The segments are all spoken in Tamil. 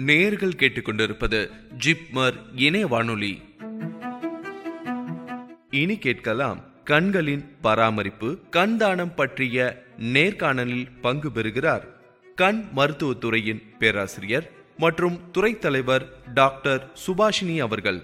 நேயர்கள் கேட்டுக்கொண்டிருப்பது ஜிப்மர் இணைய வானொலி. இனி கேட்கலாம் கண்களின் பராமரிப்பு, கண் தானம் பற்றிய நேர்காணலில் பங்கு பெறுகிறார் கண் மருத்துவத்துறையின் பேராசிரியர் மற்றும் துறை தலைவர் டாக்டர் சுபாஷினி அவர்கள்.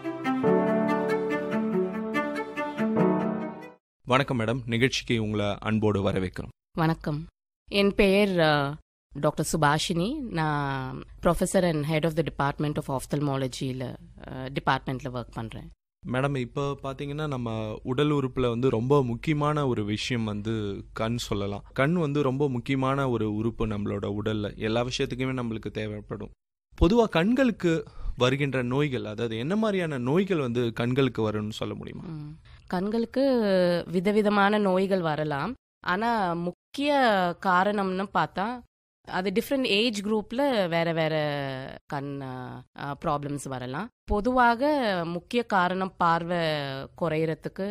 வணக்கம் மேடம், நிகழ்ச்சிக்கு உங்களை அன்போடு வரவேற்கிறோம். வணக்கம், என் பெயர் டாக்டர் சுபாஷினி. நான் professor and head of the department of ஆஃப்தல்மாலஜியில் டிபார்ட்மெண்ட்டில் ஒர்க் பண்ணுறேன். மேடம், இப்போ பார்த்தீங்கன்னா நம்ம உடல் உறுப்பில் ரொம்ப முக்கியமான ஒரு விஷயம் கண் சொல்லலாம். கண் ரொம்ப முக்கியமான ஒரு உறுப்பு நம்மளோட உடலில். எல்லா விஷயத்துக்குமே நம்மளுக்கு தேவைப்படும். பொதுவாக கண்களுக்கு வருகின்ற நோய்கள், அதாவது என்ன மாதிரியான நோய்கள் கண்களுக்கு வரும்னு சொல்ல முடியுமா? கண்களுக்கு விதவிதமான நோய்கள் வரலாம். ஆனால் முக்கிய காரணம்னு பார்த்தா அது டிஃப்ரெண்ட் ஏஜ் குரூப்பில் வேறு வேறு கண் ப்ராப்ளம்ஸ் வரலாம். பொதுவாக முக்கிய காரணம் பார்வை குறையிறதுக்கு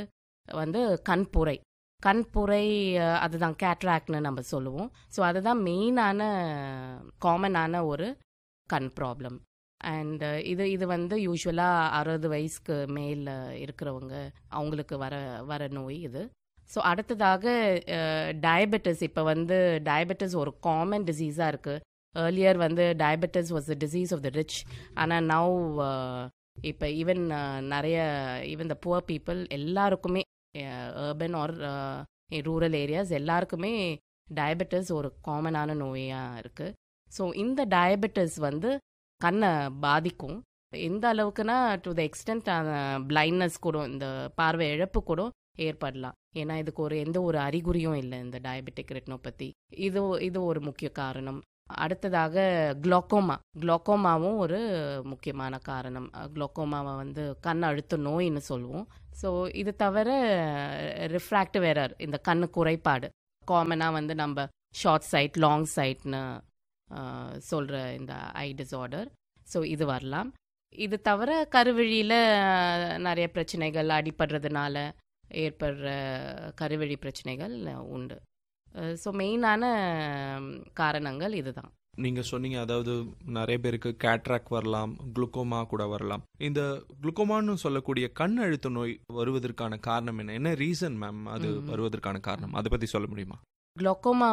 கண்புரை அதுதான் கேட்ராக்ட்னு நம்ம சொல்லுவோம். ஸோ அதுதான் மெயினான காமனான ஒரு கண் ப்ராப்ளம். அண்ட் இது யூஸ்வலாக 60 வயசுக்கு மேல இருக்கிறவங்க அவங்களுக்கு வர நோய் இது. ஸோ அடுத்ததாக டயபெட்டிஸ். இப்போ டயபெட்டிஸ் ஒரு காமன் டிசீஸாக இருக்குது. Earlier diabetes was the disease of the rich. ஆனால் நவ் இப்போ ஈவன் த புவர் பீப்புள் எல்லாருக்குமே, அர்பன் ஆர் ரூரல் ஏரியாஸ் எல்லாருக்குமே டயபெட்டிஸ் ஒரு காமனான நோயாக இருக்குது. ஸோ இந்த டயபெட்டிஸ் கண்ணை பாதிக்கும். எந்த அளவுக்குன்னா டு த எக்ஸ்டென்ட் பிளைண்ட்னஸ் கூட, இந்த பார்வை இழப்பு கூட ஏற்படலாம். ஏன்னா இதுக்கு எந்த ஒரு அறிகுறியும் இல்லை இந்த டயபெட்டிக் ரெட்டினோபதி. இது ஒரு முக்கிய காரணம். அடுத்ததாக குளோக்கோமாவும் ஒரு முக்கியமான காரணம். குளோக்கோமாவை கண் அழுத்த நோயின்னு சொல்லுவோம். ஸோ இது தவிர ரிஃப்ராக்டிவ் எரர், இந்த கண்ணு குறைபாடு, காமனாக நம்ம ஷார்ட் சைட் லாங் சைட்னு சொல்கிற இந்த ஐ டிஸார்டர். ஸோ இது வரலாம். இது தவிர கருவழியில் நிறைய பிரச்சனைகள், அடிபடுறதுனால ஏற்படுற கருவழி பிரச்சனைகள் உண்டு. ஸோ மெயினான காரணங்கள் இதுதான். நீங்கள் சொன்னீங்க, அதாவது நிறைய பேருக்கு கேட்ராக்ட் வரலாம், குளுக்கோமா கூட வரலாம். இந்த குளுக்கோமான்னு சொல்லக்கூடிய கண் அழுத்த நோய் வருவதற்கான காரணம் என்ன ரீசன் மேம் அது வருவதற்கான காரணம், அதை பற்றி சொல்ல முடியுமா? குளோக்கோமா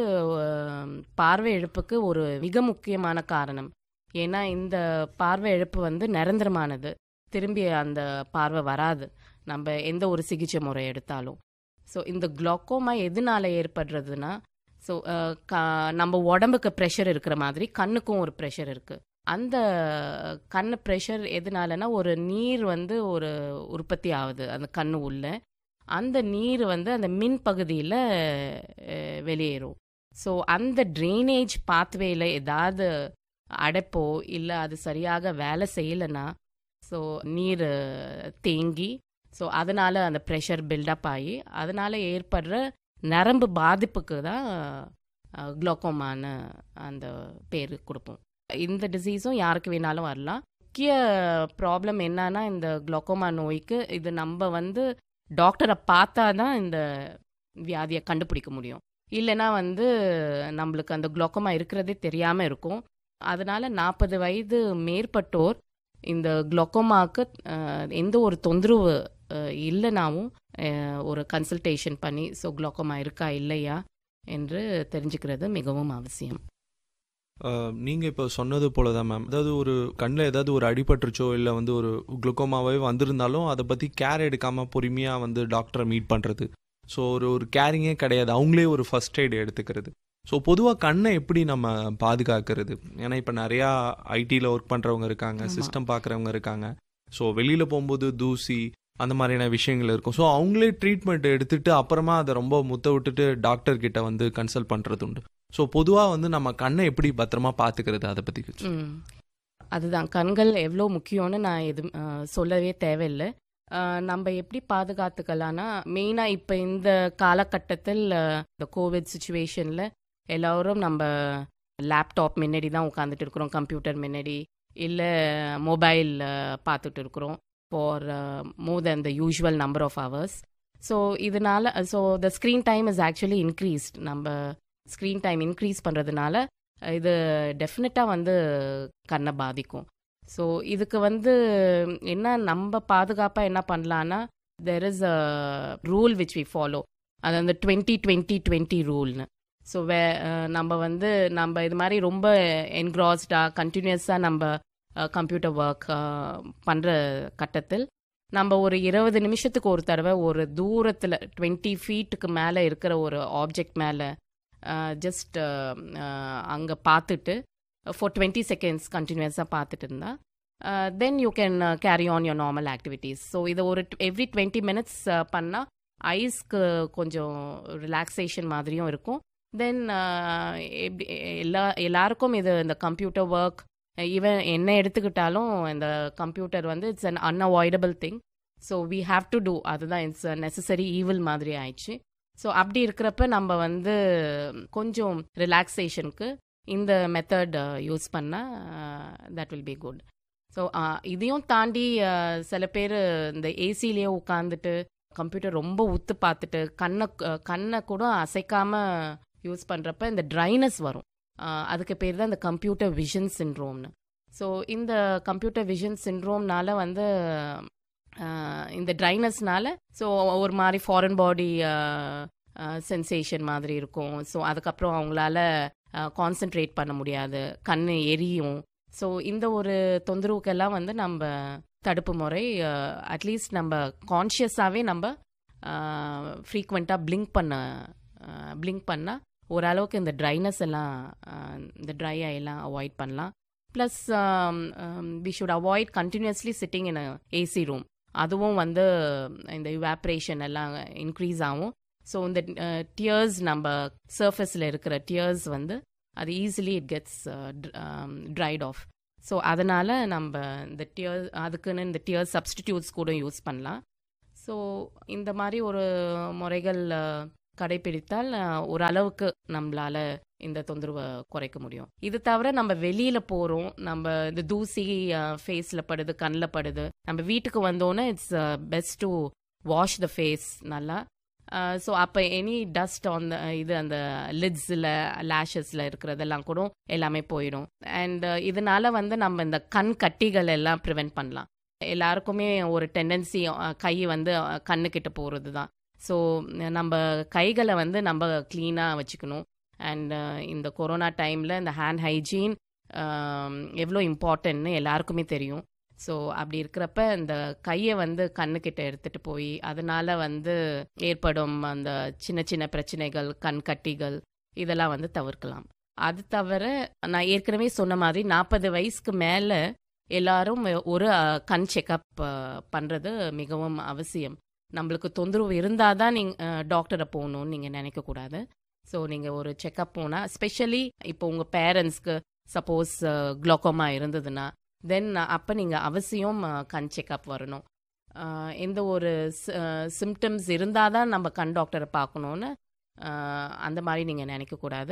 பார்வை இழப்புக்கு ஒரு மிக முக்கியமான காரணம். ஏன்னா இந்த பார்வை இழப்பு நிரந்தரமானது. திரும்பி அந்த பார்வை வராது நம்ம எந்த ஒரு சிகிச்சை முறை எடுத்தாலும். ஸோ இந்த குளோக்கோமா எதனால ஏற்படுறதுன்னா, ஸோ நம்ம உடம்புக்கு ப்ரெஷர் இருக்கிற மாதிரி கண்ணுக்கும் ஒரு ப்ரெஷர் இருக்குது. அந்த கண்ணு ப்ரெஷர் எதனாலனா, ஒரு நீர் ஒரு உற்பத்தி ஆகுது அந்த கண்ணு உள்ள. அந்த நீர் அந்த மின் பகுதியில் வெளியேறும். ஸோ அந்த ட்ரைனேஜ் பாத்வேயில் ஏதாவது அடைப்போ இல்லை அது சரியாக வேலை செய்யலைன்னா, ஸோ நீர் தேங்கி, ஸோ அதனால் அந்த ப்ரெஷர் பில்டப் ஆகி அதனால் ஏற்படுற நரம்பு பாதிப்புக்கு தான் குளோக்கோமான அந்த பேர் கொடுப்போம். இந்த டிசீஸும் யாருக்கு வேணாலும் வரலாம். முக்கிய ப்ராப்ளம் என்னன்னா, இந்த குளோக்கோமா நோய்க்கு இது நம்ம டாக்டரை பார்த்தா தான் இந்த வியாதியை கண்டுபிடிக்க முடியும். இல்லைன்னா நம்மளுக்கு அந்த குளோக்கோமா இருக்கிறதே தெரியாமல் இருக்கும். அதனால் 40 வயது மேற்பட்டோர் இந்த குளோக்கோமாவுக்கு எந்த ஒரு தொந்தரவு இல்லைனாவும் ஒரு கன்சல்டேஷன் பண்ணி ஸோ குளோக்கோமா இருக்கா இல்லையா என்று தெரிஞ்சுக்கிறது மிகவும் அவசியம். நீங்கள் இப்போ சொன்னது போல தான் மேம், அதாவது ஒரு கண்ணில் ஏதாவது ஒரு அடிபட்டுருச்சோ இல்லை ஒரு குளுக்கோமாவே வந்திருந்தாலும் அதை பற்றி கேர் எடுக்காமல் பொறுமையாக டாக்டரை மீட் பண்ணுறது. ஸோ ஒரு கேரிங்கே கிடையாது, அவங்களே ஒரு ஃபர்ஸ்ட் எய்டு எடுத்துக்கிறது. ஸோ பொதுவாக கண்ணை எப்படி நம்ம பாதுகாக்கிறது? ஏன்னா இப்போ நிறையா ஐடியில் ஒர்க் பண்ணுறவங்க இருக்காங்க, சிஸ்டம் பார்க்குறவங்க இருக்காங்க. ஸோ வெளியில் போகும்போது தூசி அந்த மாதிரியான விஷயங்கள் இருக்கும். ஸோ அவங்களே ட்ரீட்மெண்ட் எடுத்துகிட்டு அப்புறமா அதை ரொம்ப முத்த விட்டுட்டு டாக்டர்கிட்ட கன்சல்ட் பண்ணுறது உண்டு. ஸோ பொதுவாக நம்ம கண்ணை எப்படி பத்திரமா பார்த்துக்கிறது, அதை பற்றி? அதுதான், கண்கள் எவ்வளோ முக்கியம்னு நான் சொல்லவே தேவையில்லை. நம்ம எப்படி பாதுகாத்துக்கலாம்னா, மெயினாக இப்போ இந்த காலகட்டத்தில் இந்த கோவிட் சுச்சுவேஷனில் எல்லோரும் நம்ம லேப்டாப் முன்னாடி தான் உட்காந்துட்டு இருக்கிறோம், கம்ப்யூட்டர் முன்னாடி இல்லை மொபைல் பார்த்துட்டு இருக்கிறோம் for more then the usual number of hours. So இதனால the screen time is actually increased. நம்ம ஸ்க்ரீன் டைம் இன்க்ரீஸ் பண்ணுறதுனால இது டெஃபினட்டாக வந்து கண்ணை பாதிக்கும். ஸோ இதுக்கு வந்து என்ன நம்ம பாதுகாப்பாக என்ன பண்ணலான்னா, there is a rule which we follow. அது அந்த 20-20-20 ரூல்னு. ஸோ நம்ம இது மாதிரி ரொம்ப என்க்ராஸ்டாக கண்டினியூஸாக நம்ம கம்ப்யூட்டர் ஒர்க் பண்ணுற கட்டத்தில் நம்ம ஒரு 20 நிமிஷத்துக்கு ஒரு தடவை ஒரு தூரத்தில் 20 ஃபீட்டுக்கு மேலே இருக்கிற ஒரு ஆப்ஜெக்ட் மேலே ஜஸ்ட் அங்கே பார்த்துட்டு ஃபார் 20 செகண்ட்ஸ் கண்டினியூஸாக பார்த்துட்டு இருந்தா then you can carry on your normal activities. So இதை ஒரு எவ்ரி 20 மினிட்ஸ் பண்ணால் ஐஸ்க்கு கொஞ்சம் ரிலாக்ஸேஷன் மாதிரியும் இருக்கும். தென் எப்படி எல்லாருக்கும் இந்த கம்ப்யூட்டர் ஒர்க் ஈவன் என்ன எடுத்துக்கிட்டாலும் இந்த கம்ப்யூட்டர் வந்து it's an unavoidable thing. So we have to two, அதுதான் இட்ஸ் நெசசரி ஈவில் மாதிரி ஆயிடுச்சு. ஸோ அப்படி இருக்கிறப்ப நம்ம வந்து கொஞ்சம் ரிலாக்ஸேஷனுக்கு இந்த மெத்தட் யூஸ் பண்ணால் that will be good. So இதையும் தாண்டி சில பேர் இந்த ஏசிலேயே உட்காந்துட்டு கம்ப்யூட்டர் ரொம்ப உத்து பார்த்துட்டு கண்ணை கூட அசைக்காமல் யூஸ் பண்ணுறப்ப இந்த ட்ரைனஸ் வரும். அதுக்கு பேர் தான் இந்த கம்ப்யூட்டர் விஷன் சிண்ட்ரோம்னு. ஸோ இந்த கம்ப்யூட்டர் விஷன் சிண்ட்ரோம்னால வந்து இந்த ட்ரைனஸ்னால ஸோ ஒரு மாதிரி ஃபாரின் பாடி சென்சேஷன் மாதிரி இருக்கும். ஸோ அதுக்கப்புறம் அவங்களால கான்சென்ட்ரேட் பண்ண முடியாது, கண் எரியும். ஸோ இந்த ஒரு தொந்தரவுக்கெல்லாம் வந்து நம்ம தடுப்பு முறை அட்லீஸ்ட் நம்ம கான்ஷியஸாகவே நம்ம ஃப்ரீக்வெண்ட்டாக பிளிங்க் பண்ணால் ஓரளவுக்கு இந்த ட்ரைனஸ் எல்லாம் இந்த ட்ரை ஐயெல்லாம் அவாய்ட் பண்ணலாம். Plus we should avoid continuously sitting in AC room. அதுவும் வந்து இந்த இவாப்ரேஷன் எல்லாம் இன்க்ரீஸ் ஆகும். ஸோ இந்த டியர்ஸ் நம்ம சர்ஃபேஸில் இருக்கிற டியர்ஸ் வந்து அது easily it gets tried of. So அதனால் நம்ம இந்த அதுக்குன்னு இந்த டியர் சப்ஸ்டிடியூட்ஸ் கூட யூஸ் பண்ணலாம். ஸோ இந்த மாதிரி ஒரு முறைகள் கடைப்பிடித்தால் ஓரளவுக்கு நம்மளால் இந்த தொந்தரவை குறைக்க முடியும். இது தவிர நம்ம வெளியில் போகிறோம், நம்ம இந்த தூசி ஃபேஸில் படுது, கண்ணில் படுது, நம்ம வீட்டுக்கு வந்தோன்னே it's best to wash the face நல்லா. ஸோ அப்போ எனி டஸ்ட் அந்த லிட்ஸில் லேஷஸில் இருக்கிறதெல்லாம் கூட எல்லாமே போயிடும். அண்ட் இதனால வந்து நம்ம இந்த கண் கட்டிகள் எல்லாம் ப்ரிவெண்ட் பண்ணலாம். எல்லாருக்குமே ஒரு டெண்டன்சி கை வந்து கண்ணுக்கிட்ட போகிறது தான். ஸோ நம்ம கைகளை வந்து நம்ம க்ளீனாக வச்சுக்கணும். அண்ட் இந்த கொரோனா டைமில் இந்த ஹேண்ட் ஹைஜீன் எவ்வளோ இம்பார்ட்டன்ட்னு எல்லாருக்குமே தெரியும். ஸோ அப்படி இருக்கிறப்ப இந்த கையை வந்து கண்ணுக்கிட்ட எடுத்துகிட்டு போய் அதனால் வந்து ஏற்படும் அந்த சின்ன சின்ன பிரச்சனைகள், கண் கட்டிகள் இதெல்லாம் வந்து தவிர்க்கலாம். அது தவிர நான் ஏற்கனவே சொன்ன மாதிரி 40 வயசுக்கு மேலே எல்லாரும் ஒரு கண் செக்கப் பண்ணுறது மிகவும் அவசியம். நம்மளுக்கு தொந்தரவு இருந்தால் தான் நீங்கள் டாக்டரை போகணுன்னு நீங்கள் நினைக்கக்கூடாது. ஸோ நீங்கள் ஒரு செக்கப் போனால், ஸ்பெஷலி இப்போ உங்கள் பேரண்ட்ஸ்க்கு சப்போஸ் குளோக்கோமா இருந்ததுன்னா தென் அப்போ நீங்கள் அவசியம் கண் செக்கப் வரணும். எந்த ஒரு சிம்டம்ஸ் இருந்தால் தான் நம்ம கண் டாக்டரை பார்க்கணுன்னு அந்த மாதிரி நீங்கள் நினைக்கக்கூடாது.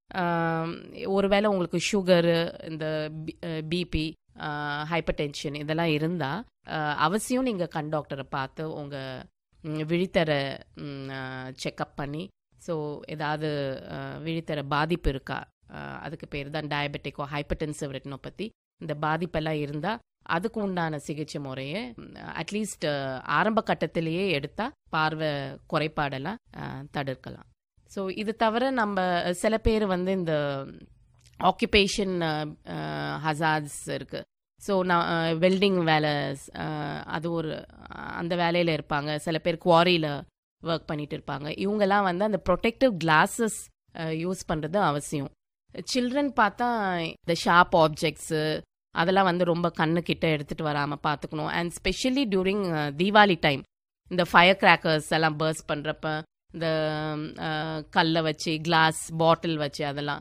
ஒருவேளை உங்களுக்கு சுகரு, இந்த பிபி, ஹைப்பர் டென்ஷன் இதெல்லாம் இருந்தால் அவசியம் நீங்கள் கண் டாக்டரை பார்த்து உங்கள் விழித்தர செக்கப் பண்ணி, ஸோ ஏதாவது விழித்தர பாதிப்பு இருக்கா, அதுக்கு பேர் தான் டயபெட்டிக்கோ ஹைப்பர்டென்சிவ் ரெட்டினோபதி, இந்த பாதிப்பெல்லாம் இருந்தால் அதுக்கு உண்டான சிகிச்சை முறையை அட்லீஸ்ட் ஆரம்ப கட்டத்திலேயே எடுத்தால் பார்வை குறைபாடெல்லாம் தடுக்கலாம். ஸோ இது தவிர நம்ம சில பேர் வந்து இந்த ஆக்குபேஷன் ஹசார்ட்ஸ் இருக்குது. ஸோ நான் வெல்டிங் வேலை அது அந்த வேலையில் இருப்பாங்க. சில பேர் குவாரியில் ஒர்க் பண்ணிட்டு இருப்பாங்க. இவங்கெல்லாம் வந்து அந்த ப்ரொடெக்டிவ் கிளாஸஸ் யூஸ் பண்ணுறது அவசியம். சில்ட்ரன் பார்த்தா இந்த ஷார்ப் ஆப்ஜெக்ட்ஸு அதெல்லாம் வந்து ரொம்ப கண்ணுக்கிட்ட எடுத்துகிட்டு வராமல் பார்த்துக்கணும். And specially during Deepavali time இந்த ஃபயர் கிராக்கர்ஸ் எல்லாம் பர்ஸ்ட் பண்ணுறப்ப இந்த கல்லை வச்சு, கிளாஸ் பாட்டில் வச்சு அதெல்லாம்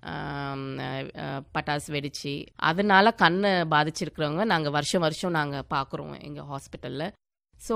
பட்டாசு வெடிச்சு அதனால கண்ணை பாதிச்சிருக்கிறவங்க நாங்கள் வருஷம் நாங்கள் பார்க்குறோம் எங்கள் ஹாஸ்பிட்டலில். ஸோ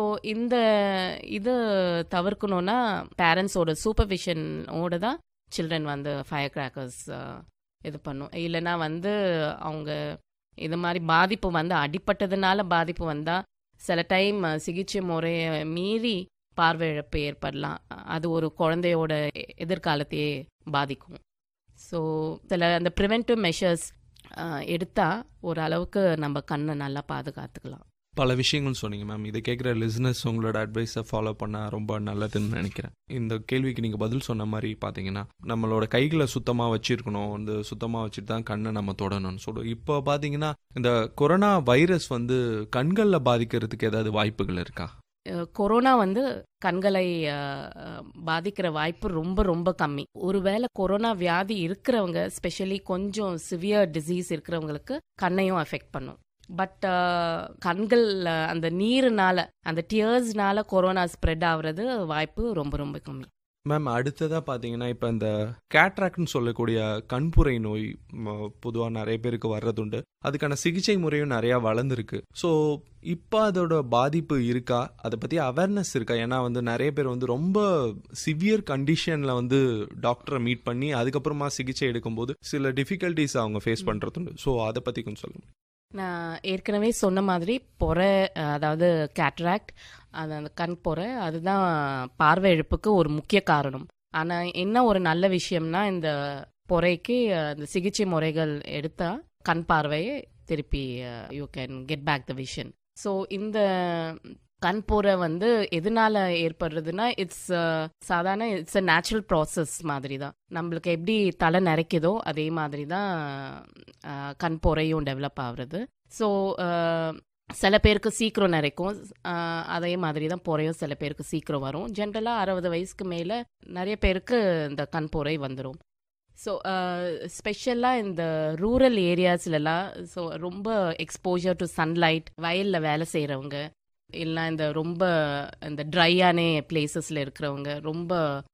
இது தவிர்க்கணுன்னா பேரண்ட்ஸோட சூப்பர்விஷனோடு தான் சில்ட்ரன் வந்து ஃபயர் கிராக்கர்ஸ் இது பண்ணும். இல்லைன்னா வந்து அவங்க இது மாதிரி பாதிப்பு வந்து அடிப்பட்டதுனால பாதிப்பு வந்தால் சில டைம் சிகிச்சை முறையை மீறி பார்வை இழப்பு ஏற்படலாம். அது ஒரு குழந்தையோட எதிர்காலத்தையே பாதிக்கும். ஸோ சில அந்த ப்ரிவென்டிவ் மெஷர்ஸ் எடுத்தால் ஓரளவுக்கு நம்ம கண்ணை நல்லா பாதுகாத்துக்கலாம். பல விஷயங்கள் சொன்னீங்க மேம். இதை கேட்குற லிஸ்னஸ் உங்களோட அட்வைஸை ஃபாலோ பண்ணால் ரொம்ப நல்லதுன்னு நினைக்கிறேன். இந்த கேள்விக்கு நீங்கள் பதில் சொன்ன மாதிரி பார்த்தீங்கன்னா நம்மளோட கைகளை சுத்தமாக வச்சுருக்கணும், வந்து சுத்தமாக வச்சுட்டு தான் கண்ணை நம்ம தொடணும்னு சொல்லுவோம். இப்போ பார்த்தீங்கன்னா இந்த கொரோனா வைரஸ் வந்து கண்களில் பாதிக்கிறதுக்கு ஏதாவது வாய்ப்புகள் இருக்கா? கொரோனா வந்து கண்களை பாதிக்கிற வாய்ப்பு ரொம்ப ரொம்ப கம்மி. ஒருவேளை கொரோனா வியாதி இருக்கிறவங்க, ஸ்பெஷலி கொஞ்சம் சிவியர் டிசீஸ் இருக்கிறவங்களுக்கு கண்ணையும் அஃபெக்ட் பண்ணும். பட் கண்கள் அந்த நீருனால, அந்த டியர்ஸ்னால கொரோனா ஸ்ப்ரெட் ஆகுறது வாய்ப்பு ரொம்ப ரொம்ப கம்மி. மேம், அடுத்ததாக பார்த்தீங்கன்னா இப்போ இந்த கேட்ராக்ட்னு சொல்லக்கூடிய கண்புரை நோய் பொதுவாக நிறைய பேருக்கு வர்றதுண்டு. அதுக்கான சிகிச்சை முறையும் நிறையா வளர்ந்துருக்கு. ஸோ இப்போ அதோட பாதிப்பு இருக்கா, அதை பற்றி அவேர்னஸ் இருக்கா? ஏன்னா வந்து நிறைய பேர் வந்து ரொம்ப சிவியர் கண்டிஷனில் வந்து டாக்டரை மீட் பண்ணி அதுக்கப்புறமா சிகிச்சை எடுக்கும்போது சில டிஃபிகல்ட்டிஸ் அவங்க ஃபேஸ் பண்ணுறதுண்டு. ஸோ அதை பற்றி கொஞ்சம் சொல்லுங்கள். நான் ஏற்கனவே சொன்ன மாதிரி பொறை, அதாவது கேட்ராக்ட், அந்த கண் பொறை, அதுதான் பார்வை இழப்புக்கு ஒரு முக்கிய காரணம். ஆனால் என்ன ஒரு நல்ல விஷயம்னா, இந்த பொறைக்கு இந்த சிகிச்சை முறைகள் எடுத்தால் கண் பார்வையை திருப்பி you can get back the vision. So இந்த கண் பொறை வந்து எதனால ஏற்படுறதுன்னா, சாதாரண இட்ஸ் அ நேச்சுரல் ப்ராசஸ் மாதிரி தான். நம்மளுக்கு எப்படி தலை நிறைக்குதோ அதே மாதிரி தான் கண் பொறையும் டெவலப் ஆகுறது. ஸோ சில பேருக்கு சீக்கிரம் நிறைக்கும், அதே மாதிரி தான் பொறையும் சில பேருக்கு சீக்கிரம் வரும். ஜென்ரலாக 60 வயசுக்கு மேலே நிறைய பேருக்கு இந்த கண் பொறை வந்துடும். ஸோ ஸ்பெஷலாக இந்த ரூரல் ஏரியாஸ்லலாம், ஸோ ரொம்ப எக்ஸ்போஜர் டு சன்லைட், வயலில் வேலை செய்கிறவங்க, இல்லை இந்த ரொம்ப இந்த ட்ரையான பிளேசஸில் இருக்கிறவங்க, ரொம்ப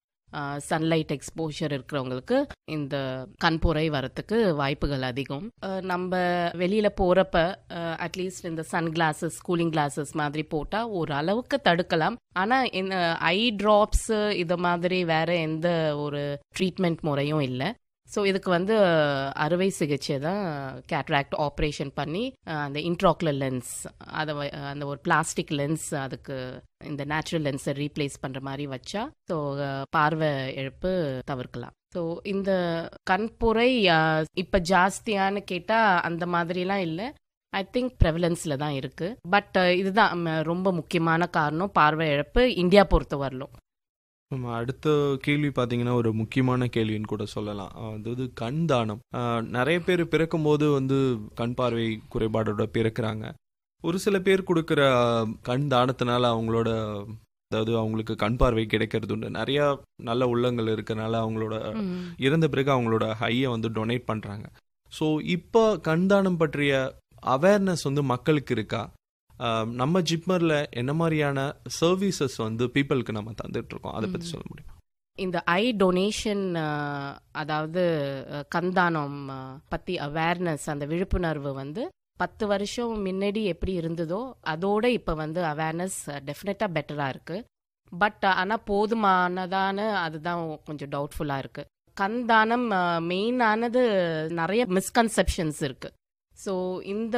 சன்லைட் எக்ஸ்போஷர் இருக்கிறவங்களுக்கு இந்த கண்புரை வரத்துக்கு வாய்ப்புகள் அதிகம். நம்ம வெளியில் போகிறப்ப அட்லீஸ்ட் இந்த சன் கிளாஸஸ், கூலிங் கிளாஸஸ் மாதிரி போட்டால் ஒரு அளவுக்கு தடுக்கலாம். ஆனால் இந்த ஐ ட்ராப்ஸு இது மாதிரி வேற எந்த ஒரு ட்ரீட்மெண்ட் முறையும் இல்லை. ஸோ இதுக்கு வந்து அறுவை சிகிச்சை தான், கேட்ராக்ட் ஆப்ரேஷன் பண்ணி அந்த இன்ட்ராக்குலர் லென்ஸ், அதை அந்த ஒரு பிளாஸ்டிக் லென்ஸ், அதுக்கு இந்த நேச்சுரல் லென்ஸை ரீப்ளேஸ் பண்ணுற மாதிரி வச்சா ஸோ பார்வை இழப்பு தவிர்க்கலாம். ஸோ இந்த கண்புரை இப்போ ஜாஸ்தியானு கேட்டால் அந்த மாதிரிலாம் இல்லை. ஐ திங்க் ப்ரெவலன்ஸில் தான் இருக்குது. பட் இதுதான் ரொம்ப முக்கியமான காரணம் பார்வை இழப்பு இந்தியா பொறுத்த வரலும். நம்ம அடுத்த கேள்வி பார்த்தீங்கன்னா ஒரு முக்கியமான கேள்வின்னு கூட சொல்லலாம். அதாவது கண் தானம். நிறைய பேர் பிறக்கும் போது வந்து கண் பார்வை குறைபாடோட பிறக்கிறாங்க. ஒரு சில பேர் கொடுக்குற கண் தானத்தினால அவங்களோட, அதாவது அவங்களுக்கு கண் பார்வை கிடைக்கிறது உண்டு. நிறையா நல்ல உள்ளங்கள் இருக்கிறனால அவங்களோட இறந்த பிறகு அவங்களோட ஹையை வந்து டொனேட் பண்ணுறாங்க. ஸோ இப்போ கண் தானம் பற்றிய அவேர்னஸ் வந்து மக்களுக்கு இருக்கா? நம்ம ஜிப்மரில் என்ன மாதிரியான சர்வீசஸ் வந்து பீப்புளுக்கு நம்ம தந்துட்டு இருக்கோம், அதை பற்றி சொல்ல முடியும்? இந்த ஐ டொனேஷன், அதாவது கண்தானம் பற்றி அவேர்னஸ், அந்த விழிப்புணர்வு வந்து 10 வருஷம் முன்னாடி எப்படி இருந்ததோ அதோட இப்போ வந்து அவேர்னஸ் டெஃபினட்டாக பெட்டராக இருக்குது. பட் ஆனால் போதுமானதான அதுதான் கொஞ்சம் டவுட்ஃபுல்லாக இருக்குது. கண்தானம் மெயினானது நிறைய மிஸ்கன்செப்ஷன்ஸ் இருக்குது. ஸோ இந்த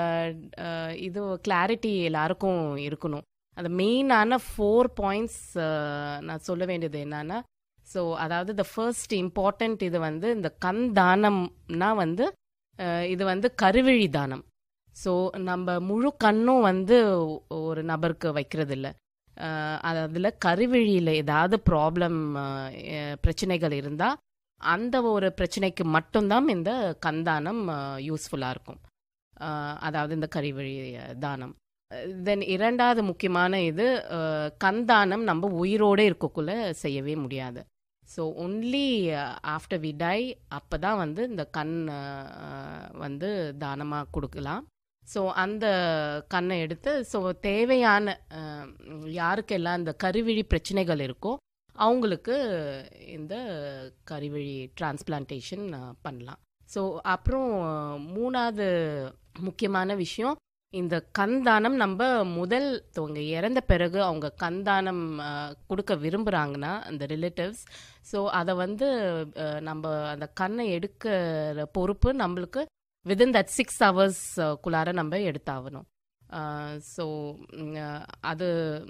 இது கிளாரிட்டி எல்லாருக்கும் இருக்கணும். அந்த மெயினான 4 பாயிண்ட்ஸ் நான் சொல்ல வேண்டியது என்னன்னா, ஸோ அதாவது த ஃபர்ஸ்ட் இம்பார்ட்டண்ட் இது வந்து இந்த கண் தானம்னா வந்து இது வந்து கருவிழி தானம். ஸோ நம்ம முழு கண்ணும் வந்து ஒரு நபருக்கு வைக்கிறது இல்லை. அதில் கருவிழியில் ஏதாவது ப்ராப்ளம், பிரச்சனைகள் இருந்தால் அந்த ஒரு பிரச்சனைக்கு மட்டும்தான் இந்த கண்தானம் யூஸ்ஃபுல்லாக இருக்கும். அதாவது இந்த கருவிழி தானம். தென் இரண்டாவது முக்கியமான இது, கண்தானம் நம்ம உயிரோடு இருக்கக்குள்ள செய்யவே முடியாது. So only after we tie அப்போ தான் வந்து இந்த கண் வந்து தானமாக கொடுக்கலாம். ஸோ அந்த கண்ணை எடுத்து, ஸோ தேவையான யாருக்கெல்லாம் இந்த கருவிழி பிரச்சனைகள் இருக்கோ அவங்களுக்கு இந்த கருவிழி டிரான்ஸ்பிளான்டேஷன் பண்ணலாம். ஸோ அப்புறம் மூணாவது முக்கியமான விஷயம், இந்த கண்தானம் நம்ம அவங்க இறந்த பிறகு அவங்க கண்தானம் கொடுக்க விரும்புகிறாங்கன்னா அந்த ரிலேட்டிவ்ஸ், ஸோ அதை வந்து நம்ம அந்த கண்ணை எடுக்கிற பொறுப்பு நம்மளுக்கு வித்தின் தட் 6 ஹவர்ஸ்க்குள்ளார நம்ம எடுத்தாகணும். ஸோ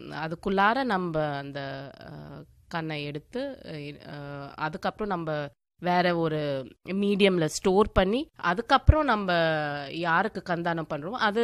அதுக்குள்ளார நம்ம அந்த கண்ணை எடுத்து அதுக்கப்புறம் நம்ம வேற ஒரு மீடியம்ல ஸ்டோர் பண்ணி அதுக்கப்புறம் நம்ம யாருக்கு கந்தானம் பண்றோம் அது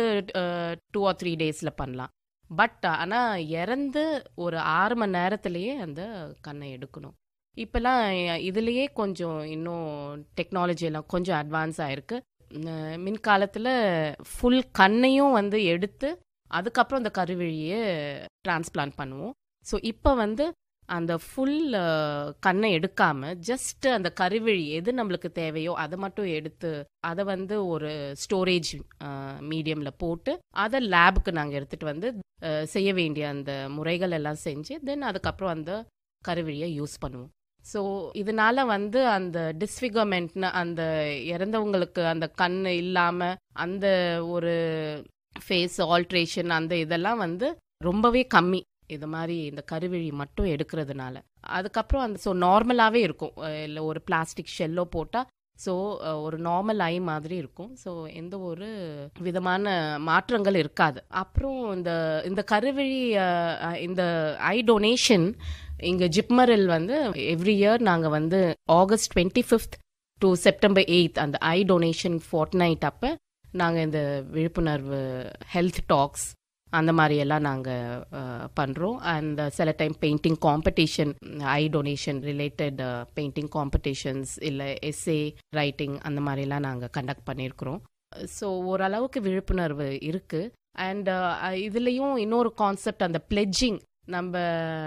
2 or 3 டேஸ்ல பண்ணலாம். பட் ஆனா இறந்து ஒரு 6 மணி நேரத்திலேயே அந்த கண்ணை எடுக்கணும். இப்பெல்லாம் இதுலயே கொஞ்சம் இன்னும் டெக்னாலஜி எல்லாம் கொஞ்சம் அட்வான்ஸ் ஆயிருக்கு. மின்காலத்துல ஃபுல் கண்ணையும் வந்து எடுத்து அதுக்கப்புறம் அந்த கருவிழியை டிரான்ஸ்பிளான்ட் பண்ணுவோம். ஸோ இப்போ வந்து அந்த ஃபுல் கண்ணை எடுக்காம ஜஸ்ட் அந்த கருவிழி எது நம்மளுக்கு தேவையோ அதை மட்டும் எடுத்து அதை வந்து ஒரு ஸ்டோரேஜ் மீடியம்ல போட்டு அதை லேபுக்கு நாங்கள் எடுத்துட்டு வந்து செய்ய வேண்டிய அந்த முறைகள் எல்லாம் செஞ்சு தென் அதுக்கப்புறம் அந்த கருவிழியை யூஸ் பண்ணுவோம். ஸோ இதனால வந்து அந்த டிஸ்ஃபிகர்மெண்ட்னு அந்த இறந்தவங்களுக்கு அந்த கண் இல்லாம அந்த ஒரு ஃபேஸ் ஆல்ட்ரேஷன் அந்த இதெல்லாம் வந்து ரொம்பவே கம்மி இது மாதிரி இந்த கருவிழி மட்டும் எடுக்கிறதுனால. அதுக்கப்புறம் அந்த ஸோ நார்மலாகவே இருக்கும், இல்லை ஒரு பிளாஸ்டிக் ஷெல்லோ போட்டால் ஸோ ஒரு நார்மல் ஐ மாதிரி இருக்கும். ஸோ எந்த ஒரு விதமான மாற்றங்கள் இருக்காது. அப்புறம் இந்த கருவிழி இந்த ஐ டொனேஷன் இங்கே ஜிப்மரில் வந்து எவ்ரி இயர் நாங்கள் வந்து August 25th to September 8th அந்த ஐ டொனேஷன் ஃபோர்ட்நைட் அப்போ நாங்கள் இந்த விழிப்புணர்வு ஹெல்த் டாக்ஸ் அந்த மாதிரி எல்லாம் நாங்கள் பண்ணுறோம். அண்ட் சில டைம் பெயிண்டிங் காம்படிஷன் ஐ டொனேஷன் ரிலேட்டட் பெயிண்டிங் காம்படிஷன்ஸ் இல்லை எஸ்ஏ ரைட்டிங் அந்த மாதிரிலாம் நாங்கள் கண்டக்ட் பண்ணியிருக்கிறோம். ஸோ ஓரளவுக்கு விழிப்புணர்வு இருக்குது. அண்ட் இதுலேயும் இன்னொரு கான்செப்ட் அந்த பிளெட்ஜிங், நம்ம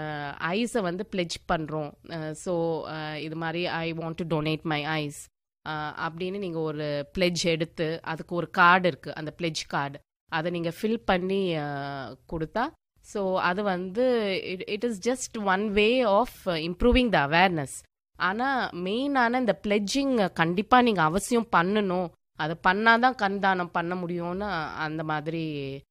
ஐஸை வந்து பிளெட்ஜ் பண்ணுறோம். ஸோ இது மாதிரி I want to donate my ice அப்படின்னு நீங்கள் ஒரு பிளெட்ஜ் எடுத்து அதுக்கு ஒரு கார்டு இருக்குது, அந்த பிளெட்ஜ் கார்டு அதை நீங்கள் ஃபில் பண்ணி கொடுத்தா ஸோ அது வந்து it is just one way of improving the awareness. ஆனால் மெயினான இந்த பிளெட்ஜிங் கண்டிப்பாக நீங்கள் அவசியம் பண்ணணும், அதை பண்ணாதான் கண் தானம் பண்ண முடியும்னு அந்த மாதிரி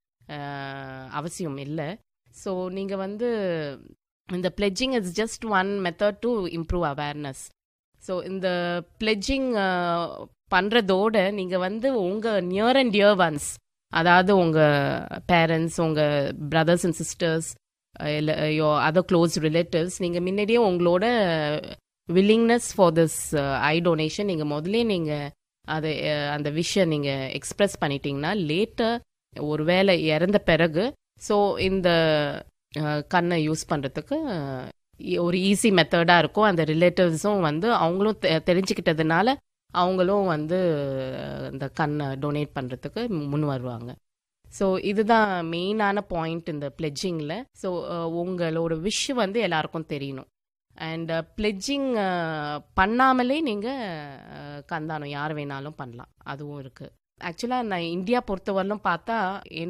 அவசியம் இல்லை. ஸோ நீங்கள் வந்து இந்த pledging is just one method to improve awareness. So இந்த பிளெட்ஜிங் பண்ணுறதோட நீங்கள் வந்து உங்கள் நியர் அண்ட் டியர் ஒன்ஸ், அதாவது உங்கள் பேரண்ட்ஸ், உங்கள் பிரதர்ஸ் அண்ட் சிஸ்டர்ஸ், இல்லை அதர் க்ளோஸ் ரிலேட்டிவ்ஸ், நீங்கள் முன்னாடியே உங்களோட willingness for this I donation நீங்கள் முதலே நீங்கள் அதை அந்த விஷயம் நீங்கள் எக்ஸ்ப்ரெஸ் பண்ணிட்டீங்கன்னா லேட்டர் ஒரு வேளை இறந்த பிறகு ஸோ இந்த கண்ணை யூஸ் பண்ணுறதுக்கு ஒரு ஈஸி மெத்தடாக இருக்கும். அந்த ரிலேட்டிவ்ஸும் வந்து அவங்களும் தெரிஞ்சுக்கிட்டதுனால அவங்களும் வந்து இந்த கண்ணை டொனேட் பண்ணுறதுக்கு முன் வருவாங்க. ஸோ இதுதான் மெயினான பாயிண்ட் இந்த பிளெட்ஜிங்கில். ஸோ உங்களோட விஷ் வந்து எல்லாருக்கும் தெரியணும். அண்ட் பிளெட்ஜிங் பண்ணாமலே நீங்கள் கந்தானம் யார் வேணாலும் பண்ணலாம், அதுவும் இருக்குது. ஆக்சுவலாக நான் இந்தியா பொறுத்தவரையிலும் பார்த்தா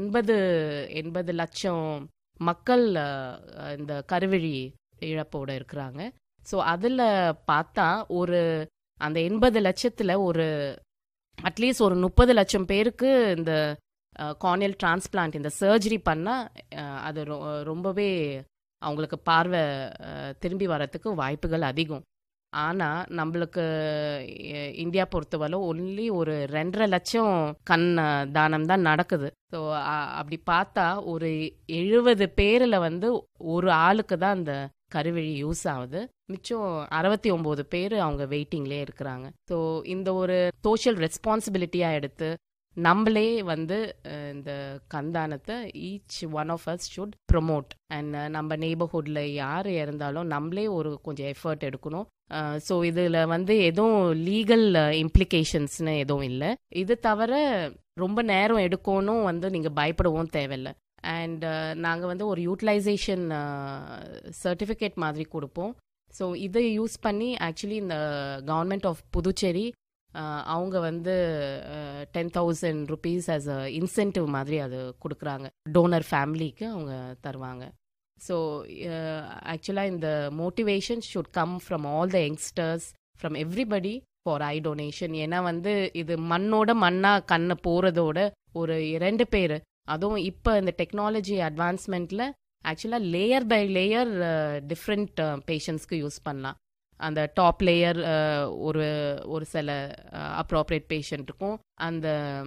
80 லட்சம் மக்கள் இந்த கருவிழி இழப்போடு இருக்கிறாங்க. ஸோ அதில் பார்த்தா ஒரு அந்த 80 லட்சத்தில் ஒரு அட்லீஸ்ட் ஒரு 30 லட்சம் பேருக்கு இந்த கார்னியல் டிரான்ஸ்பிளான்ட் இந்த சர்ஜரி பண்ணால் அது ரொம்பவே அவங்களுக்கு பார்வை திரும்பி வரத்துக்கு வாய்ப்புகள் அதிகம். ஆனால் நம்மளுக்கு இந்தியா பொறுத்தவரை ஒன்லி ஒரு 2.5 லட்சம் கண் தானம் தான் நடக்குது. ஸோ அப்படி பார்த்தா ஒரு 70 பேரில் வந்து ஒரு ஆளுக்கு தான் அந்த கருவிழி யூஸ் ஆகுது, மிச்சம் 69 பேர் அவங்க வெயிட்டிங்லேயே இருக்கிறாங்க. ஸோ இந்த ஒரு சோஷியல் ரெஸ்பான்சிபிலிட்டியாக எடுத்து நம்மளே வந்து இந்த கந்தானத்தை each one of us should promote. And நம்ம நெய்பர்ஹுட்டில் யார் இருந்தாலும் நம்மளே ஒரு கொஞ்சம் எஃபர்ட் எடுக்கணும். ஸோ இதில் வந்து எதுவும் லீகல் இம்ப்ளிகேஷன்ஸ்னு எதுவும் இல்லை. இது தவிர ரொம்ப நேரம் எடுக்கணும் வந்து நீங்கள் பயப்படவும் தேவையில்லை. அண்ட் நாங்கள் வந்து ஒரு யூட்டிலைசேஷன் சர்டிஃபிகேட் மாதிரி கொடுப்போம். ஸோ இதை யூஸ் பண்ணி ஆக்சுவலி இந்த கவர்மெண்ட் ஆஃப் புதுச்சேரி அவங்க வந்து 10,000 rupees ஆஸ் அ இன்சென்டிவ் மாதிரி அது கொடுக்குறாங்க, டோனர் ஃபேமிலிக்கு அவங்க தருவாங்க. ஸோ ஆக்சுவலாக இந்த motivation should come from all the youngsters, from everybody for I donation. ஏன்னா வந்து இது மண்ணோட மண்ணாக கண்ணை போகிறதோட ஒரு 2 பேர், அதுவும் இப்போ இந்த டெக்னாலஜி அட்வான்ஸ்மெண்ட்டில் ஆக்சுவலாக லேயர் பை லேயர் டிஃப்ரெண்ட் பேஷண்ட்ஸ்க்கு யூஸ் பண்ணலாம். அந்த டாப் லேயர் ஒரு சில அப்ராப்ரியேட் பேஷண்ட் இருக்கும், அந்த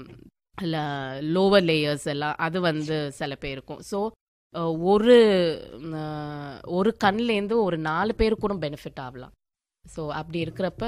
லோவர் லேயர்ஸ் எல்லாம் அது வந்து சில பேர் இருக்கும். ஸோ ஒரு கண்லேருந்து ஒரு 4 பேருக்கு கூட பெனிஃபிட் ஆகலாம். ஸோ அப்படி இருக்கிறப்ப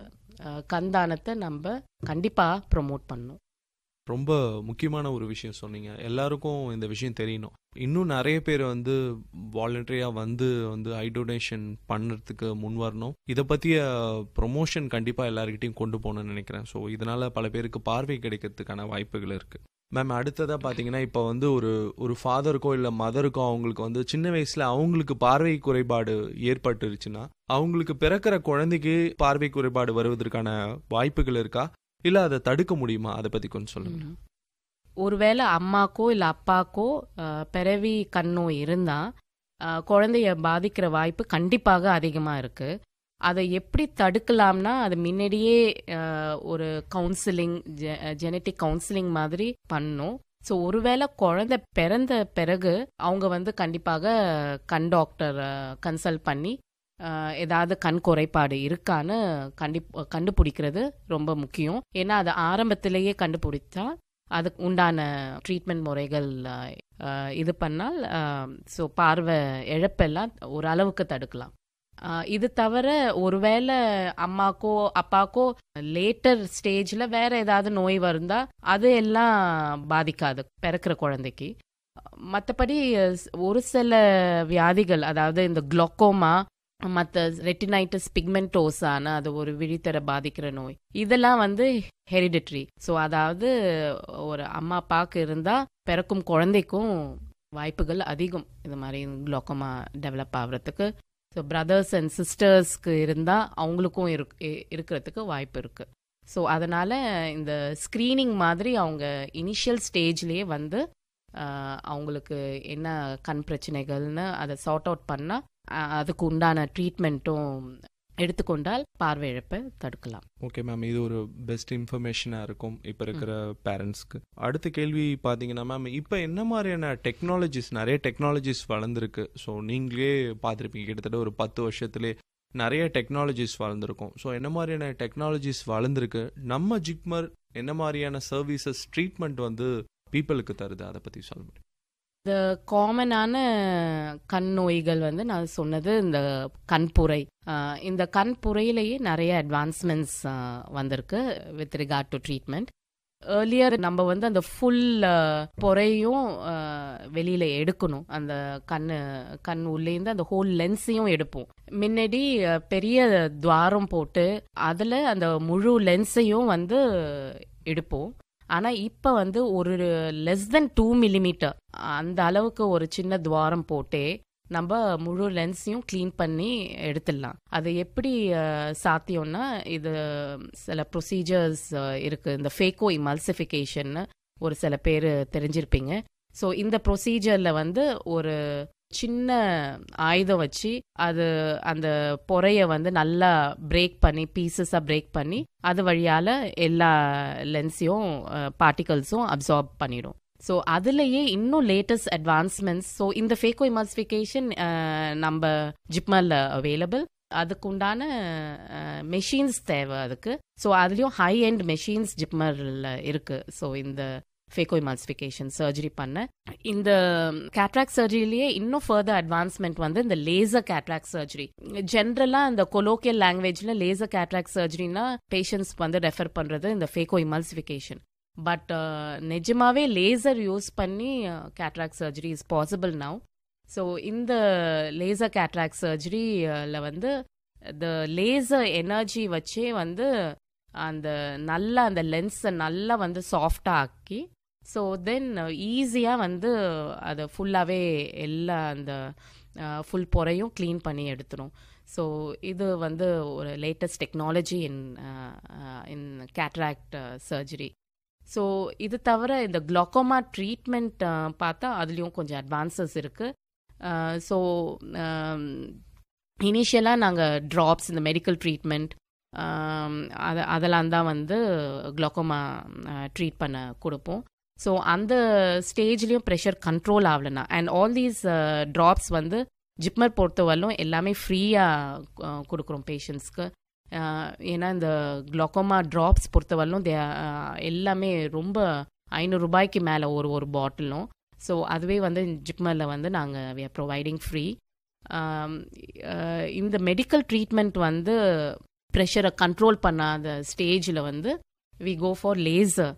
கண் தானத்தை நம்ம கண்டிப்பாக ப்ரொமோட் பண்ணணும். ரொம்ப முக்கியமான ஒரு விஷயம் சொன்னீங்க. எல்லாருக்கும் இந்த விஷயம் தெரியணும். இன்னும் நிறைய பேர் வந்து வாலண்டரியாக வந்து ஐ டொனேஷன் பண்ணுறதுக்கு முன் வரணும். இதை பற்றிய ப்ரொமோஷன் கண்டிப்பாக எல்லாருக்கிட்டையும் கொண்டு போகணும்னு நினைக்கிறேன். ஸோ இதனால் பல பேருக்கு பார்வை கிடைக்கிறதுக்கான வாய்ப்புகள் இருக்குது. மேம், அடுத்ததாக பார்த்தீங்கன்னா இப்போ வந்து ஒரு ஃபாதருக்கோ இல்லை மதருக்கோ அவங்களுக்கு வந்து சின்ன வயசில் அவங்களுக்கு பார்வை குறைபாடு ஏற்பட்டுருச்சுன்னா அவங்களுக்கு பிறக்கிற குழந்தைக்கு பார்வை குறைபாடு வருவதற்கான வாய்ப்புகள் இருக்கா, இல்லை அதை தடுக்க முடியுமா? அதை பற்றி கொஞ்சம் சொல்லுங்க. ஒருவேளை அம்மாக்கோ இல்லை அப்பாக்கோ பிறவி கண்ணோ இருந்தால் குழந்தைய பாதிக்கிற வாய்ப்பு கண்டிப்பாக அதிகமாக இருக்குது. அதை எப்படி தடுக்கலாம்னா அது முன்னாடியே ஒரு கவுன்சிலிங், ஜெனட்டிக் கவுன்சிலிங் மாதிரி பண்ணணும். ஸோ ஒருவேளை குழந்தை பிறந்த பிறகு அவங்க வந்து கண்டிப்பாக கண் டாக்டர் கன்சல்ட் பண்ணி ஏதாவது கண் குறைபாடு இருக்கான்னு கண்டுபிடிக்கிறது ரொம்ப முக்கியம். ஏன்னா அது ஆரம்பத்திலேயே கண்டுபிடிச்சா அதுக்கு உண்டான ட்ரீட்மெண்ட் முறைகள் இது பண்ணால் ஸோ பார்வை இழப்பெல்லாம் ஓரளவுக்கு தடுக்கலாம். இது தவிர ஒருவேளை அம்மாக்கோ அப்பாக்கோ லேட்டர் ஸ்டேஜில் வேற ஏதாவது நோய் வருந்தா அது எல்லாம் பாதிக்காது பிறக்கிற குழந்தைக்கு. மற்றபடி ஒரு சில வியாதிகள், அதாவது இந்த குளோக்கோமா, மற்ற ரெட்டினைட்டிஸ் பிக்மெண்டோஸான அது ஒரு விழித்தர பாதிக்கிற நோய், இதெல்லாம் வந்து ஹெரிடிட்ரி. ஸோ அதாவது ஒரு அம்மா அப்பாவுக்கு இருந்தால் பிறக்கும் குழந்தைக்கும் வாய்ப்புகள் அதிகம் இது மாதிரி குளோக்கோமா டெவலப் ஆகிறதுக்கு. ஸோ பிரதர்ஸ் அண்ட் சிஸ்டர்ஸ்க்கு இருந்தால் அவங்களுக்கும் இருக்கிறதுக்கு வாய்ப்பு இருக்குது. ஸோ அதனால் இந்த ஸ்க்ரீனிங் மாதிரி அவங்க இனிஷியல் ஸ்டேஜ்லேயே வந்து அவங்களுக்கு என்ன கண் பிரச்சனைகள்னு அதை சார்ட் அவுட் பண்ணால் அதுக்கு உண்டான ட்ரீட்மெண்ட்டும் எடுத்துக்கொண்டால் பார்வை இழப்பை தடுக்கலாம். ஓகே மேம், இது ஒரு பெஸ்ட் இன்ஃபர்மேஷனாக இருக்கும் இப்போ இருக்கிற பேரண்ட்ஸ்க்கு. அடுத்த கேள்வி பார்த்தீங்கன்னா மேம், இப்போ என்ன மாதிரியான டெக்னாலஜிஸ், நிறைய டெக்னாலஜிஸ் வளர்ந்துருக்கு. ஸோ நீங்களே பார்த்துருப்பீங்க, கிட்டத்தட்ட ஒரு 10 வருஷத்துலேயே நிறைய டெக்னாலஜிஸ் வளர்ந்துருக்கும். ஸோ என்ன மாதிரியான டெக்னாலஜிஸ் வளர்ந்துருக்கு, நம்ம ஜிப்மர் என்ன மாதிரியான சர்வீசஸ், ட்ரீட்மெண்ட் வந்து பீப்புளுக்கு தருது, அதை பற்றி சொல்ல முடியும்? இந்த காமனான கண் நோய்கள் வந்து நான் சொன்னது இந்த கண்புரை. இந்த கண்புரையிலேயே நிறைய அட்வான்ஸ்மெண்ட்ஸ் வந்திருக்கு with regard to treatment. Earlier நம்ம வந்து அந்த ஃபுல் பொறையும் வெளியில் எடுக்கணும், அந்த கண் உள்ளேருந்து அந்த ஹோல் லென்ஸையும் எடுப்போம். முன்னாடி பெரிய துவாரம் போட்டு அதில் அந்த முழு லென்ஸையும் வந்து எடுப்போம். ஆனால் இப்போ வந்து ஒரு லெஸ் தென் 2 மில்லிமீட்டர் அந்த அளவுக்கு ஒரு சின்ன துவாரம் போட்டே நம்ம முழு லென்ஸையும் க்ளீன் பண்ணி எடுத்துடலாம். அது எப்படி சாத்தியம்னா இது சில ப்ரொசீஜர்ஸ் இருக்குது. இந்த ஃபேக்கோ இமல்சிஃபிகேஷன்னு ஒரு சில பேர் தெரிஞ்சிருப்பீங்க. ஸோ இந்த ப்ரொசீஜரில் வந்து ஒரு சின்ன ஆயுதம் வச்சு அது அந்த பொறையை வந்து நல்லா பிரேக் பண்ணி, பீசஸாக பிரேக் பண்ணி அது வழியால் எல்லா லென்ஸையும் பார்ட்டிகல்ஸும் அப்சார்ப் பண்ணிடும். ஸோ அதுலேயே இன்னும் லேட்டஸ்ட் அட்வான்ஸ்மெண்ட்ஸ். ஸோ இந்த ஃபேக்கோ இமல்சிஃபிகேஷன் நம்ம ஜிப்மரில் அவைலபிள். அதுக்குண்டான மெஷின்ஸ் தேவை அதுக்கு. ஸோ அதுலேயும் ஹை எண்ட் மெஷின்ஸ் ஜிப்மரில் இருக்குது. ஸோ இந்த ஃபேக்கோ இமல்சிஃபிகேஷன் சர்ஜரி பண்ண இந்த கேட்ராக்ட் சர்ஜரியிலேயே இன்னும் ஃபர்தர் அட்வான்ஸ்மெண்ட் வந்து இந்த லேசர் கேட்ராக்ட் சர்ஜரி. ஜென்ரலாக இந்த கொலோக்கியல் லாங்குவேஜில் லேசர் கேட்ராக்ட் சர்ஜரினா பேஷண்ட்ஸ் வந்து ரெஃபர் பண்ணுறது இந்த ஃபேக்கோ இமல்சிஃபிகேஷன். பட் நிஜமாவே லேசர் யூஸ் பண்ணி cataract surgery is possible now. So இந்த லேசர் கேட்ராக்ட் சர்ஜரியில் வந்து இந்த லேசர் எனர்ஜி வச்சே வந்து அந்த லென்ஸை நல்லா வந்து சாஃப்டாக ஆக்கி, ஸோ தென் ஈஸியாக வந்து அதை ஃபுல்லாகவே எல்லா அந்த ஃபுல் பொறையும் க்ளீன் பண்ணி எடுத்துரும். ஸோ இது வந்து ஒரு latest technology in cataract surgery. So இது தவிர இந்த குளோக்கோமா ட்ரீட்மெண்ட் பார்த்தா அதுலேயும் கொஞ்சம் அட்வான்சஸ் இருக்குது. ஸோ இனிஷியலாக நாங்கள் ட்ராப்ஸ், இந்த மெடிக்கல் ட்ரீட்மெண்ட் அதெல்லாம் தான் வந்து குளோக்கோமா ட்ரீட் பண்ண கொடுப்போம். ஸோ அந்த ஸ்டேஜ்லேயும் ப்ரெஷர் கண்ட்ரோல் ஆகலைன்னா, அண்ட் ஆல் தீஸ் ட்ராப்ஸ் வந்து ஜிப்மர் பொறுத்தவரையிலும் எல்லாமே ஃப்ரீயாக கொடுக்குறோம் பேஷண்ட்ஸ்க்கு. ஏன்னா இந்த குளோக்கோமா ட்ராப்ஸ் பொறுத்தவரையிலும் எல்லாமே ரொம்ப 500 ரூபாய்க்கு மேலே ஒரு பாட்டிலும். ஸோ அதுவே வந்து ஜிப்மரில் வந்து நாங்கள் வி ஆர் ப்ரொவைடிங் ஃப்ரீ. இந்த மெடிக்கல் ட்ரீட்மெண்ட் வந்து ப்ரெஷரை கண்ட்ரோல் பண்ணாத ஸ்டேஜில் வந்து we go for laser.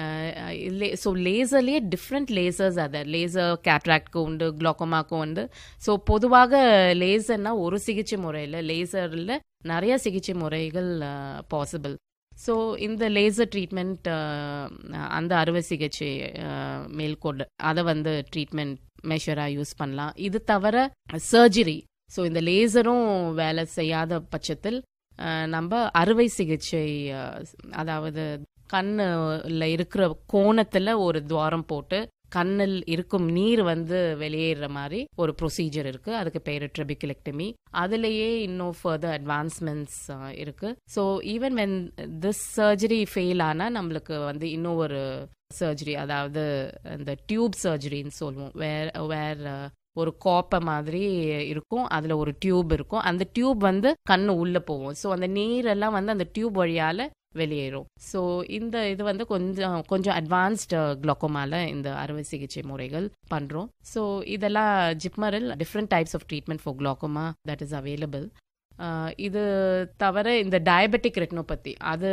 So லேசர்லேயே different lasers அதை லேசர் கேட்ராக்ட்க்கு உண்டு, குளோக்கோமாக்கும் உண்டு. ஸோ பொதுவாக லேசர்னா ஒரு சிகிச்சை முறையில், லேசரில் நிறைய சிகிச்சை முறைகள் பாசிபிள். ஸோ இந்த லேசர் ட்ரீட்மெண்ட், அந்த அறுவை சிகிச்சை மேல்கொண்டு அதை வந்து ட்ரீட்மெண்ட் மெஷராக யூஸ் பண்ணலாம். இது தவிர சர்ஜரி, ஸோ இந்த லேசரும் வேலை செய்யாத பட்சத்தில் நம்ம அறுவை சிகிச்சை, அதாவது கண்ணில் இருக்கிற கோணத்தில் ஒரு துவாரம் போட்டு கண்ணில் இருக்கும் நீர் வந்து வெளியேற மாதிரி ஒரு ப்ரொசீஜர் இருக்கு. அதுக்கு பேர் ட்ரெபிகுலெக்டமி. அதுலேயே இன்னும் ஃபர்தர் அட்வான்ஸ்மெண்ட்ஸ் இருக்கு. So even when this surgery fail ஆனால் நம்மளுக்கு வந்து இன்னும் ஒரு சர்ஜரி, அதாவது இந்த டியூப் சர்ஜரின்னு சொல்லுவோம். வேர் ஒரு கோப்பை மாதிரி இருக்கும், அதில் ஒரு டியூப் இருக்கும். அந்த டியூப் வந்து கண்ணு உள்ளே போகும். ஸோ அந்த நீரெல்லாம் வந்து அந்த டியூப் வழியால் வெளியேறும். ஸோ இந்த இது வந்து கொஞ்சம் அட்வான்ஸ்டு குளோக்கோமால இந்த அறுவை சிகிச்சை முறைகள் பண்ணுறோம். ஸோ இதெல்லாம் ஜிப்மரில் different types of treatment for glaucoma that is available. இது தவிர இந்த டயபெட்டிக் ரெட்டினோபதி அது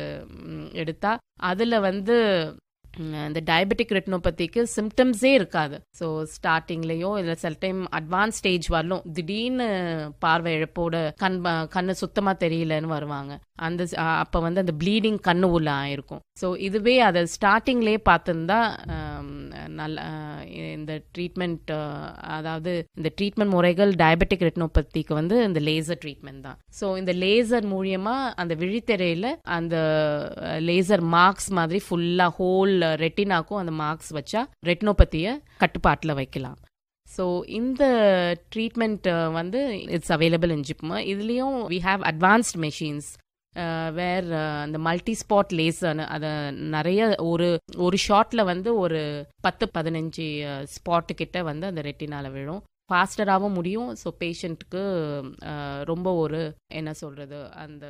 எடுத்தா அதில் வந்து இந்த டயபெட்டிக் ரெட்டினோபதிக்கு சிம்டம்ஸே இருக்காது. ஸோ ஸ்டார்டிங்லேயோ இல்லை சில டைம் அட்வான்ஸ் ஸ்டேஜ் வரலும் திடீர்னு பார்வை இழப்போட கண்ணு சுத்தமாக தெரியலன்னு வருவாங்க. அந்த அப்போ வந்து அந்த ப்ளீடிங் கண்ணு உள்ள ஆயிருக்கும். ஸோ இதுவே அதை ஸ்டார்டிங்லேயே பார்த்துருந்தா நல்ல இந்த ட்ரீட்மெண்ட், அதாவது இந்த ட்ரீட்மெண்ட் முறைகள் டயபெட்டிக் ரெட்டினோபதிக்கு வந்து இந்த லேசர் ட்ரீட்மெண்ட் தான். ஸோ இந்த லேசர் மூலியமா அந்த விழித்திரையில அந்த லேசர் மார்க்ஸ் மாதிரி ஃபுல்லாக ஹோல் ரெட்டினாக்கும் அந்த மார்க்ஸ் வச்சா ரெட்டினோபதியை கட்டுப்பாட்டில் வைக்கலாம். ஸோ இந்த ட்ரீட்மெண்ட் வந்து இட்ஸ் அவைலபிள் இன் ஜிப்மர். இதுலேயும் வி ஹாவ் அட்வான்ஸ்ட் மெஷின்ஸ் வேர் அந்த மல்டி ஸ்பாட் லேசர்னு, அதை நிறைய ஒரு ஷாட்டில் வந்து ஒரு 10-15 ஸ்பாட்டு கிட்ட வந்து அந்த ரெட்டினால விழும். ஃபாஸ்டராகவும் முடியும். ஸோ பேஷண்ட்டுக்கு ரொம்ப ஒரு என்ன சொல்கிறது, அந்த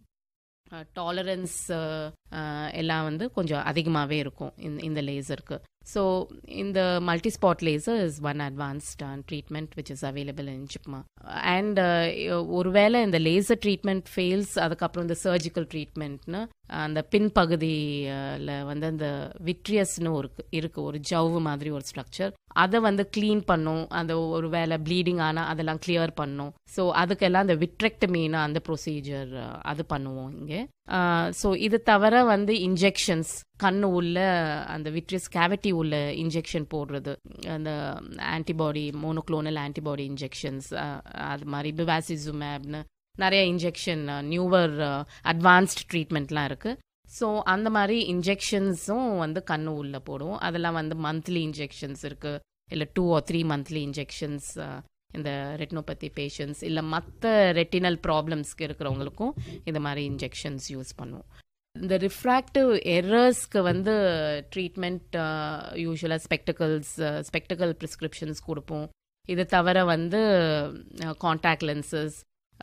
டாலரன்ஸ் எல்லாம் வந்து கொஞ்சம் அதிகமாகவே இருக்கும் இந்த லேசருக்கு. ஸோ இந்த multi spot laser is one advanced treatment which is available in JIPMER. And ஒருவேளை இந்த லேசர் ட்ரீட்மெண்ட் ஃபெயில்ஸ், அதுக்கப்புறம் இந்த சர்ஜிக்கல் ட்ரீட்மெண்ட்னு அந்த பின்பகுதியில் வந்து அந்த விட்ரியஸ்னு இருக்கு ஒரு ஜவ்வு மாதிரி ஒரு ஸ்ட்ரக்சர், அதை வந்து க்ளீன் பண்ணும். அந்த ஒரு வேளை ப்ளீடிங் ஆனால் அதெல்லாம் கிளியர் பண்ணும். ஸோ அதுக்கெல்லாம் அந்த விட்ரெக்டமின்னு அந்த ப்ரொசீஜர் அது பண்ணுவோம் இங்கே. ஸோ இது தவிர வந்து இன்ஜெக்ஷன்ஸ், கண்ணு உள்ள அந்த விட்ரியஸ் கேவிட்டி உள்ள இன்ஜெக்ஷன் போடுறது, அந்த ஆன்டிபாடி மோனோக்ளோனல் ஆன்டிபாடி இன்ஜெக்ஷன்ஸ், அது மாதிரி பிவாசிசுமேப்னு நிறைய இன்ஜெக்ஷன் நியூவர் அட்வான்ஸ்ட் ட்ரீட்மெண்ட்லாம் இருக்குது. ஸோ அந்த மாதிரி இன்ஜெக்ஷன்ஸும் வந்து கண்ணு உள்ளே போடுவோம். அதெல்லாம் வந்து மந்த்லி இன்ஜெக்ஷன்ஸ் இருக்குது, இல்லை 2 or 3 மந்த்லி இன்ஜெக்ஷன்ஸ் இந்த ரெட்டினோபதி பேஷண்ட்ஸ் இல்லை மற்ற ரெட்டினல் ப்ராப்ளம்ஸ்க்கு இருக்கிறவங்களுக்கும் இந்த மாதிரி இன்ஜெக்ஷன்ஸ் யூஸ் பண்ணுவோம். இந்த ரிஃப்ராக்டிவ் எரர்ஸ்க்கு வந்து ட்ரீட்மெண்ட் யூஸ்வலாக ஸ்பெக்டக்கல் ப்ரிஸ்கிரிப்ஷன்ஸ் கொடுப்போம். இது தவிர வந்து காண்டாக்ட் லென்சஸ்,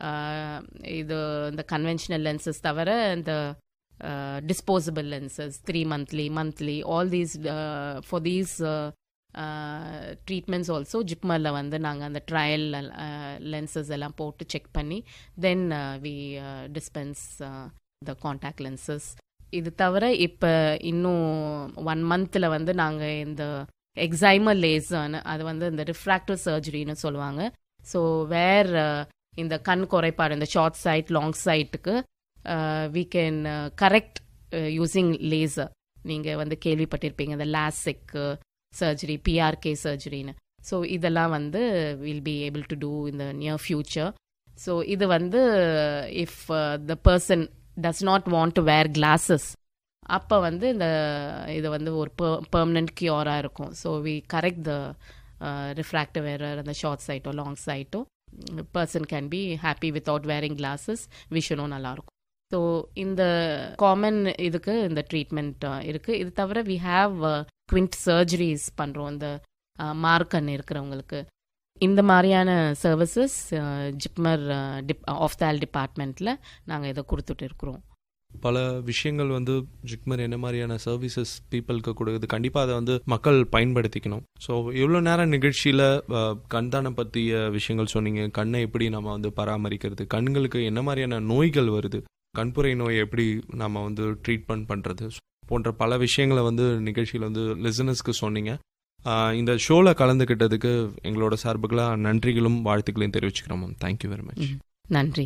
இது இந்த கன்வென்ஷனல் லென்சஸ் தவிர இந்த disposable lenses 3 monthly all these for these treatments also ஜிப்மரில் வந்து நாங்கள் அந்த ட்ரையல் லென்சஸ் எல்லாம் போட்டு செக் பண்ணி தென் we dispense the contact lenses. இது தவிர இப்போ இன்னும் 1 monthல வந்து நாங்கள் இந்த எக்ஸைமர் லேசர்னு, அது வந்து இந்த ரிஃப்ராக்டிவ் சர்ஜரின்னு சொல்லுவாங்க. ஸோ வேர் இந்த கண் குறைபாடு, இந்த ஷார்ட் சைட் லாங் சைட்டுக்கு we can correct using laser. நீங்கள் வந்து கேள்விப்பட்டிருப்பீங்க இந்த லாசிக் சர்ஜரி, PRK சர்ஜரின்னு. ஸோ இதெல்லாம் வந்து will be able to two in the near future. So இது வந்து if the person does not want to where classes, அப்போ வந்து இது வந்து ஒரு பெர்மனன்ட் கியூராக இருக்கும். So we correct the refractive error அந்த short சைட்டோ long சைட்டோ, person can be happy without wearing classes, விஷனும் நல்லாயிருக்கும். ஸோ இந்த காமன் இதுக்கு இந்த ட்ரீட்மெண்ட் இருக்குது. இது தவிர வி ஹாவ் குவிண்ட் சர்ஜரிஸ் பண்ணுறோம் இந்த மார்க்கன் இருக்கிறவங்களுக்கு. இந்த மாதிரியான சர்வீசஸ் ஜிப்மர் ஆஃப்தால் டிபார்ட்மெண்ட்டில் நாங்கள் இதை கொடுத்துட்டு இருக்கிறோம். பல விஷயங்கள் வந்து ஜிப்மர் என்ன மாதிரியான சர்வீசஸ் பீப்புளுக்கு கொடுக்குது, கண்டிப்பாக அதை வந்து மக்கள் பயன்படுத்திக்கணும். ஸோ இவ்வளோ நேரம் நிகழ்ச்சியில் கண்தானம் பற்றிய விஷயங்கள் சொன்னீங்க. கண்ணை எப்படி நம்ம வந்து பராமரிக்கிறது, கண்களுக்கு என்ன மாதிரியான நோய்கள் வருது, கண்புரை நோய் எப்படி நம்ம வந்து ட்ரீட்மெண்ட் பண்ணுறது போன்ற பல விஷயங்களை வந்து நிகழ்ச்சியில் வந்து லிசனர்ஸ்க்கு சொன்னீங்க. இந்த ஷோவில் கலந்துக்கிட்டதுக்கு எங்களோட சார்புகளாக நன்றிகளும் வாழ்த்துக்களையும் தெரிவிச்சுக்கிறோம் மேம். Thank you very much. நன்றி.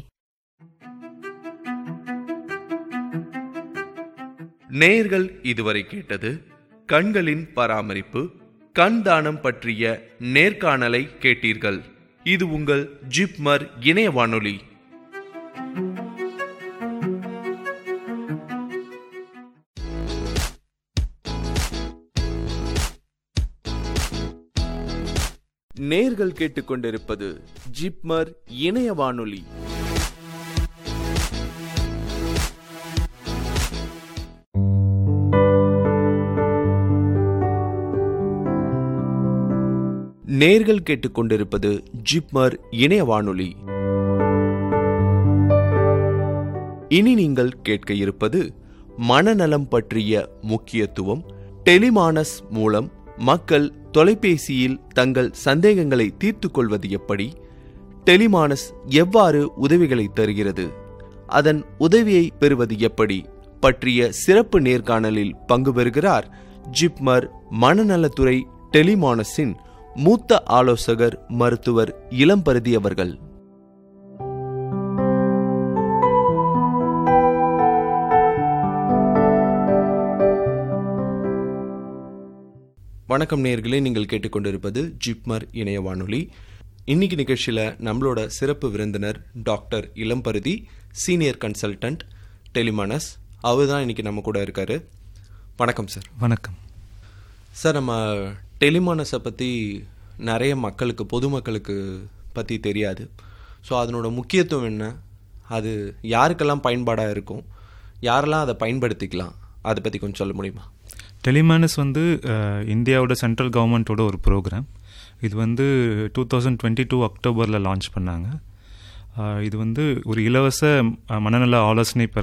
நேயர்கள் இதுவரை கேட்டது கண்களின் பராமரிப்பு, கண் தானம் பற்றிய நேர்காணலை கேட்டீர்கள். இது உங்கள் ஜிப்மர் இணைய வானொலி. நேயர்கள் கேட்டுக்கொண்டிருப்பது ஜிப்மர் இணைய வானொலி. நேர்கள் கேட்டுக்கொண்டிருப்பது ஜிப்மர் இணைய வானொலி. இனி நீங்கள் கேட்க இருப்பது மனநலம் பற்றிய முக்கியத்துவம். டெலிமானஸ் மூலம் மக்கள் தொலைபேசியில் தங்கள் சந்தேகங்களை தீர்த்து கொள்வது எப்படி, டெலிமானஸ் எவ்வாறு உதவிகளை தருகிறது, அதன் உதவியை பெறுவது எப்படி பற்றிய சிறப்பு நேர்காணலில் பங்கு பெறுகிறார் ஜிப்மர் மனநலத்துறை டெலிமானஸின் மூத்த ஆலோசகர் மருத்துவர் இளம்பருதி அவர்கள். வணக்கம் நேயர்களே, நீங்கள் கேட்டுக்கொண்டிருப்பது ஜிப்மர் இணைய வானொலி. இன்னைக்கு நிகழ்ச்சியில் நம்மளோட சிறப்பு விருந்தினர் doctor Ilamparithi, senior consultant Tele MANAS. அவர் தான் இன்னைக்கு நம்ம கூட இருக்காரு. வணக்கம் சார். வணக்கம் சார். நம்ம டெலிமானஸை பற்றி நிறைய மக்களுக்கு, பொதுமக்களுக்கு பற்றி தெரியாது. ஸோ அதனோட முக்கியத்துவம் என்ன, அது யாருக்கெல்லாம் பயன்பாடாக இருக்கும், யாரெல்லாம் அதை பயன்படுத்திக்கலாம், அதை பற்றி கொஞ்சம் சொல்ல முடியுமா? டெலிமானஸ் இந்தியாவோட சென்ட்ரல் கவர்மெண்ட்டோட ஒரு ப்ரோக்ராம். இது 2022 அக்டோபரில் லான்ச் பண்ணாங்க. இது ஒரு இலவச மனநல ஆலோசனை பெற